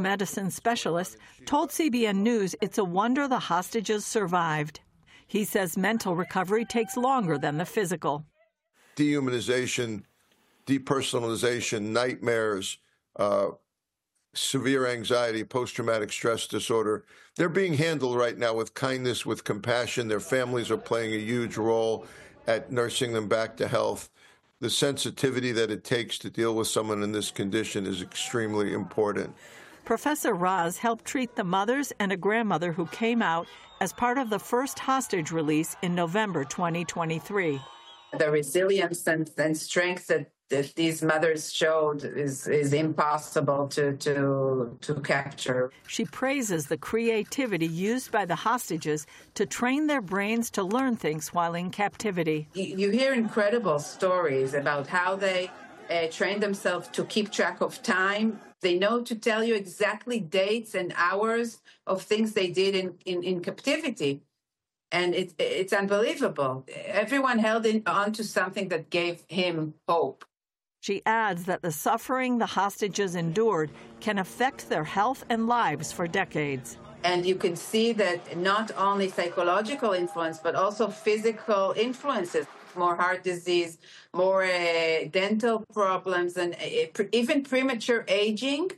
medicine specialist, told CBN News it's a wonder the hostages survived. He says mental recovery takes longer than the physical. Dehumanization, depersonalization, nightmares, severe anxiety, post-traumatic stress disorder. They're being handled right now with kindness, with compassion. Their families are playing a huge role at nursing them back to health. The sensitivity that it takes to deal with someone in this condition is extremely important. Professor Raz helped treat the mothers and a grandmother who came out as part of the first hostage release in November 2023. The resilience and strength that these mothers showed is impossible to capture. She praises the creativity used by the hostages to train their brains to learn things while in captivity. You hear incredible stories about how they train themselves to keep track of time. They know to tell you exactly dates and hours of things they did in captivity. And it's unbelievable. Everyone held on to something that gave him hope. She adds that the suffering the hostages endured can affect their health and lives for decades. And you can see that not only psychological influence, but also physical influences, more heart disease, more dental problems, and even premature aging,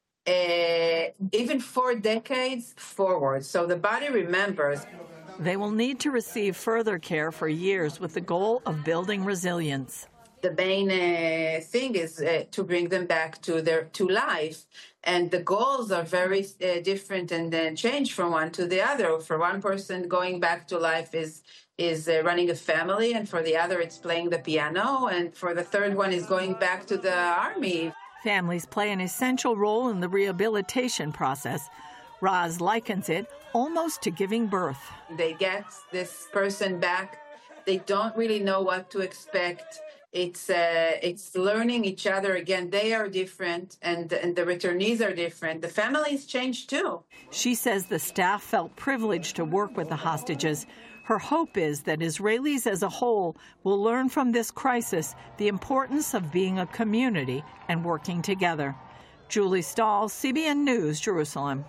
even 4 decades forward. So the body remembers. They will need to receive further care for years with the goal of building resilience. The main thing is to bring them back to life. And the goals are very different and change from one to the other. For one person, going back to life is running a family, and for the other, it's playing the piano, and for the third one is going back to the army. Families play an essential role in the rehabilitation process. Raz likens it almost to giving birth. They get this person back. They don't really know what to expect. It's learning each other again. They are different, and the returnees are different. The families change too. She says the staff felt privileged to work with the hostages. Her hope is that Israelis as a whole will learn from this crisis the importance of being a community and working together. Julie Stahl, CBN News, Jerusalem.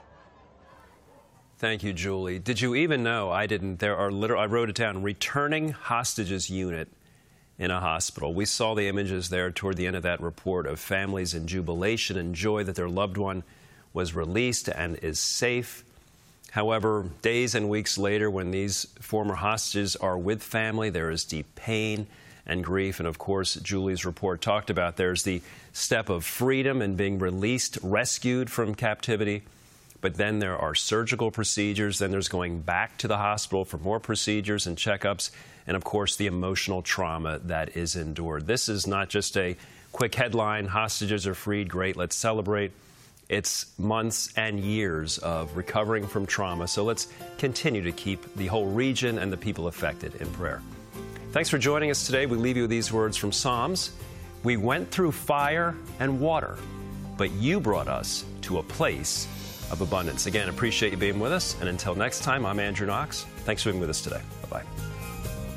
Thank you, Julie. Did you even know? I didn't. I wrote it down. Returning hostages unit in a hospital. We saw the images there toward the end of that report of families in jubilation and joy that their loved one was released and is safe. However, days and weeks later, when these former hostages are with family, there is deep pain and grief. And of course, Julie's report talked about there's the step of freedom and being released, rescued from captivity. But then there are surgical procedures. Then there's going back to the hospital for more procedures and checkups. And of course, the emotional trauma that is endured. This is not just a quick headline, hostages are freed, great, let's celebrate. It's months and years of recovering from trauma. So let's continue to keep the whole region and the people affected in prayer. Thanks for joining us today. We leave you with these words from Psalms. We went through fire and water, but you brought us to a place of abundance. Again, appreciate you being with us. And until next time, I'm Andrew Knox. Thanks for being with us today. Bye-bye.